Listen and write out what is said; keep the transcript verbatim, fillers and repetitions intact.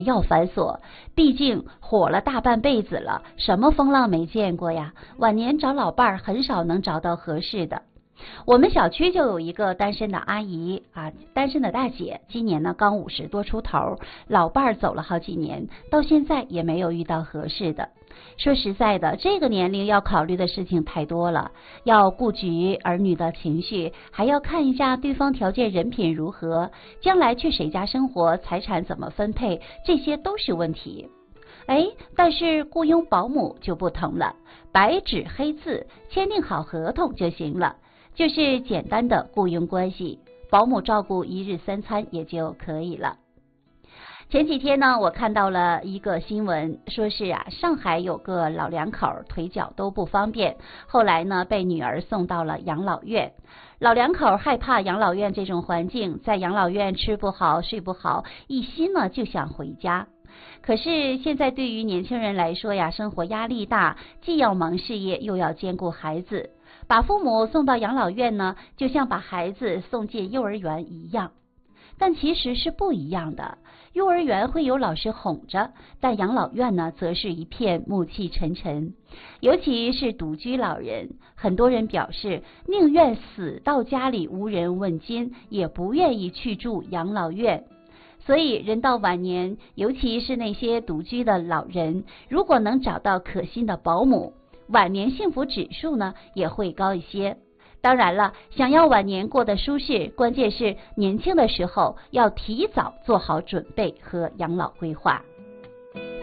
要繁琐，毕竟火了大半辈子了，什么风浪没见过呀？晚年找老伴儿很少能找到合适的。我们小区就有一个单身的阿姨啊，单身的大姐，今年呢刚五十多出头，老伴儿走了好几年，到现在也没有遇到合适的。说实在的，这个年龄要考虑的事情太多了，要顾及儿女的情绪，还要看一下对方条件人品如何，将来去谁家生活，财产怎么分配，这些都是问题。哎，但是雇佣保姆就不同了，白纸黑字签订好合同就行了，就是简单的雇佣关系，保姆照顾一日三餐也就可以了。前几天呢，我看到了一个新闻，说是啊，上海有个老两口腿脚都不方便，后来呢被女儿送到了养老院。老两口害怕养老院这种环境，在养老院吃不好睡不好，一心呢就想回家。可是现在对于年轻人来说呀，生活压力大，既要忙事业又要兼顾孩子，把父母送到养老院呢，就像把孩子送进幼儿园一样。但其实是不一样的，幼儿园会有老师哄着，但养老院呢，则是一片暮气沉沉。尤其是独居老人，很多人表示宁愿死到家里无人问津，也不愿意去住养老院。所以人到晚年，尤其是那些独居的老人，如果能找到可信的保姆，晚年幸福指数呢也会高一些。当然了，想要晚年过得舒适，关键是年轻的时候要提早做好准备和养老规划。